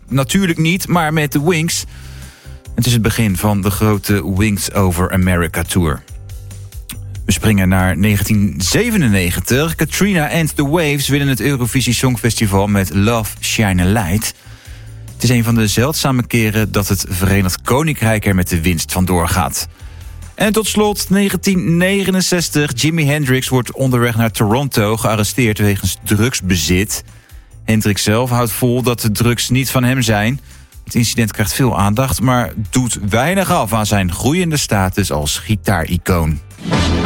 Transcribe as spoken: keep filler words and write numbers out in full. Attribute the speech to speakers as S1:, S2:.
S1: natuurlijk niet, maar met de Wings. Het is het begin van de grote Wings Over America Tour. We springen naar negentien zevenennegentig. Katrina and the Waves winnen het Eurovisie Songfestival met Love Shine a Light. Het is een van de zeldzame keren dat het Verenigd Koninkrijk er met de winst vandoor gaat. En tot slot negentien negenenzestig. Jimi Hendrix wordt onderweg naar Toronto gearresteerd wegens drugsbezit. Hendrix zelf houdt vol dat de drugs niet van hem zijn. Het incident krijgt veel aandacht, maar doet weinig af aan zijn groeiende status als gitaaricoon.